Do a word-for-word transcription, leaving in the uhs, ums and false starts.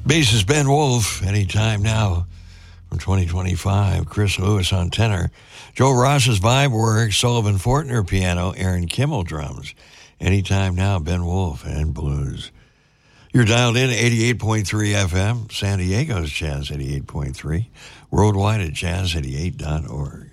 Bassist Ben Wolf, Anytime Now from twenty twenty-five. Chris Lewis on tenor. Joe Ross's vibe works. Sullivan Fortner piano. Aaron Kimmel drums. Anytime Now, Ben Wolf and blues. You're dialed in eighty-eight point three F M, San Diego's Jazz eighty-eight point three, worldwide at jazz eighty-eight dot org.